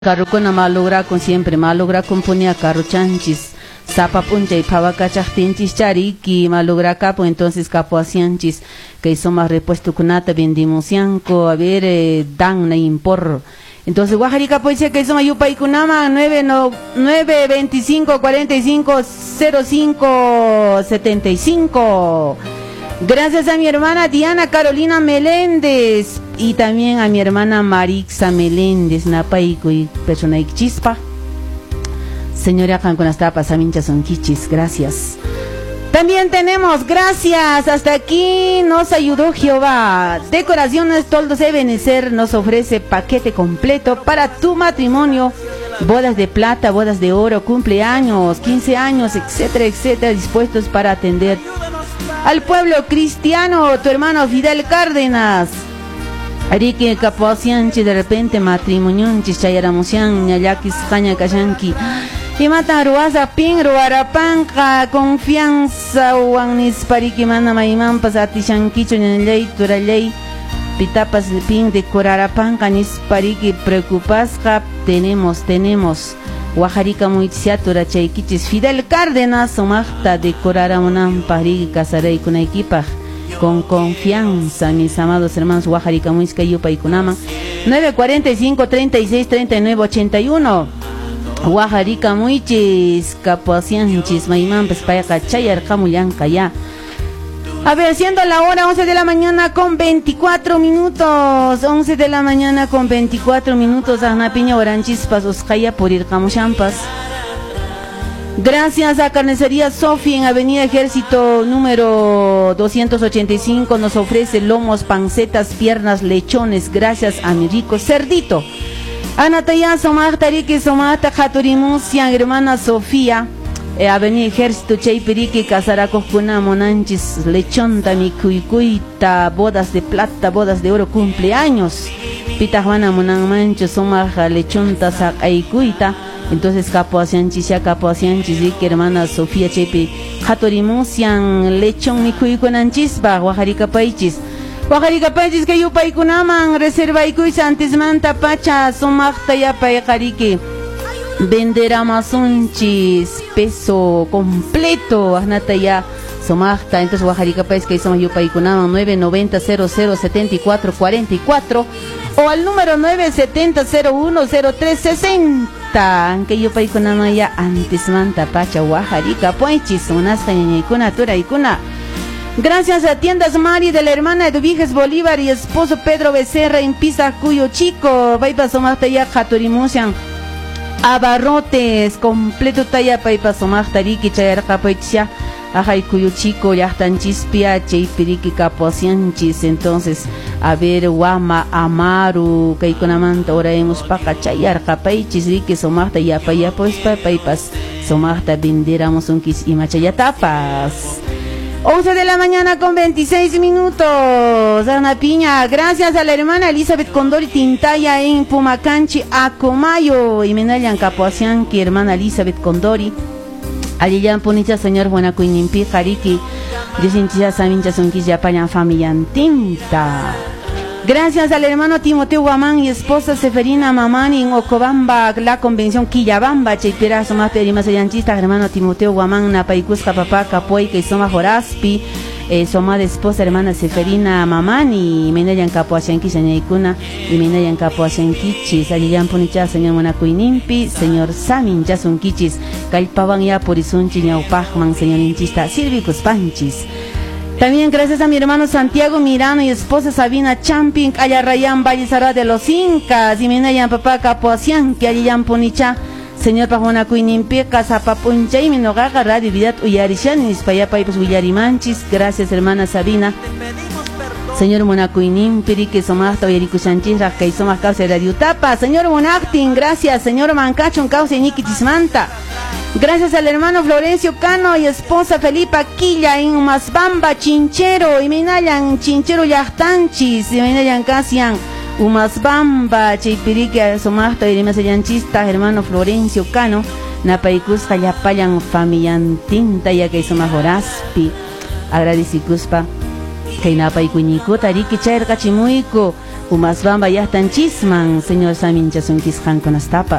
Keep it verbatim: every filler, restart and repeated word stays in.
Carrucuna malogra con siempre malogra con punia carruchanchis sapa puncha y pavacachachtinchis chariki malogra capo entonces capo asianchis que hizo más repuesto kunata bendimusianco a ver eh, dan na impor entonces guajarica pues que hizo mayupa y kunama nueve no nueve veinticinco cuarenta y cinco cero cinco setenta y cinco. Gracias a mi hermana Diana Carolina Meléndez y también a mi hermana Marixa Meléndez, Napaico y persona chispa. Señora Canconastapa, Samincha son quichis, gracias. También tenemos, gracias, hasta aquí nos ayudó Jehová. Decoraciones Toldos de Benecer nos ofrece paquete completo para tu matrimonio. Bodas de plata, bodas de oro, cumpleaños, quince años, etcétera, etcétera, dispuestos para atender al pueblo cristiano, tu hermano Fidel Cárdenas. Arique Capoasianchi, de repente matrimonio, Chichayaramusian, Ñayakis, Caña Cayanqui. Y mata Ruaza Pin, Ruarapanca, confianza, Uanis, Parique, Mana Maimampas, Atishanquicho, Ñanley, Turaley, Pitapas, Pin, de Corarapanca, Nisparique, Preocupasca, tenemos, tenemos. Guajarica Muitsiatura Chayquichis Fidel Cárdenas Somachta de Coraramunam Parigi Casarey con equipa con confianza mis amados hermanos Guajarica Muisca Yupa y Kunama nueve cuarenta y cinco treinta y seis treinta y nueve ochenta y uno. Guajarica Muichis Capoasianchis Maimán Pespaya Cachayar Camuyanca ya. A ver, siendo la hora once de la mañana con veinticuatro minutos, once de la mañana con veinticuatro minutos, Ana Piña Oranchispas, Oscaya por ir Camuchampas. Gracias a Carnicería Sofi en Avenida Ejército número doscientos ochenta y cinco, nos ofrece lomos, pancetas, piernas, lechones, gracias a mi rico cerdito. Ana Taya Somar Tariki Somata Jaturimusia, hermana Sofía. Eh, Avenida Ejército Chaypiriqui, Casaraco Cuna, Monanchis, Lechón, Tamicuycuita, bodas de plata, bodas de oro, cumpleaños. Pita Juana Monan Mancho, Somaja, Lechón, Tazacaycuita. Entonces Capoasianchis, ya Capoasianchis, y que hermana Sofía Chaypi, Jatorimusian, Lechón, Micuycunanchisba, Guajarica Paichis. Guajarica Paichis, que yo Paicunaman, Reserva y Cuisa, antes Manta Pacha, Somachta ya Paicarique. Vender Amazonchis, peso completo, Anata ya, Somachta, entonces Guajarica País que somos Yupaikunama nueve noventa cero cero setenta y cuatro cuarenta y cuatro o al número nueve setenta cero uno cero tres sesenta, que Yupaikunama ya antes manta pacha Guajarica País, Unasca Ñañaicuna, Tura Icuna. Gracias a Tiendas Mari de la hermana Eduviges Bolívar y esposo Pedro Becerra en Pisa Cuyo Chico, Vaipa Somachta ya Jaturimusian. Abarrotes, completo talla paipa somachtariki chayarqa paichya ajay cuyo chico yachtanchispia chaypiriki capoasianchis. Entonces a ver Guama Amaru kaykunamanta oraemos paca chayarqa paichis riki somachta yapa yapo paipas somachta venderamos unkis y machayatapas. once de la mañana con veintiséis minutos. Ana Piña, gracias a la hermana Elizabeth Condori Tintaya en Pumacanchi, Acomayo. Y Menayan Capoasianqui, hermana Elizabeth Condori. Aliyan Punicha, señor Buenacuinimpi, Jariki. Dicinchia Samincha Sunquis, Yapayan Familia Tinta. Gracias al hermano Timoteo Guamán y esposa Seferina Mamani en Ocobamba, la convención Quillabamba, Chaypira, Soma Perima Sayanchista, hermano Timoteo Guamán, Napaicusca, Papá, Capoy, que Soma Joraspi, eh, Soma de esposa, hermana Seferina Mamani, y Menayan Capoasianqui, Sañaicuna, y Menayan Capoasianquichis, Aliyan Punicha, señor Monacuinimpi, señor Samin, Yasunquichis, Calpaban ya Porisunchi, Ñaupajman, señor Inchista, Silvicus Panchis. También gracias a mi hermano Santiago Mirano y esposa Sabina Champing, Ayarrayán Vallisara de los Incas, y Minayan Papá Capoasian, que Ayayan Punicha, señor Pajona Cuinimpeca, Zapapuncha y Minogaga, Radio Vidat Uyarishan, Nispayapa y Uyarimanchis, gracias hermana Sabina. Señor Monacuinim, Pirique Somasta, Uyaricu Sanchis, Raquel Somas Causa de Diutapa, señor Monactin, gracias, señor Mancacho, Causa y Niquitismanta. Gracias al hermano Florencio Cano y esposa Felipa Quilla en Umasbamba, Chinchero, y Minayan Chinchero Yachtanchis, y Minayan Casian, Umasbamba, Chipirique, Somasta, y Rimasayanchista, hermano Florencio Cano, Napaicusca, Yapayan, Familiantinta, ya que somos Horaspi, agradecicuspa, que Napaicunico, Tariki Chair Cachimuico, Umasbamba ya están chisman, señor Samin Chasun Kishan con Astapa.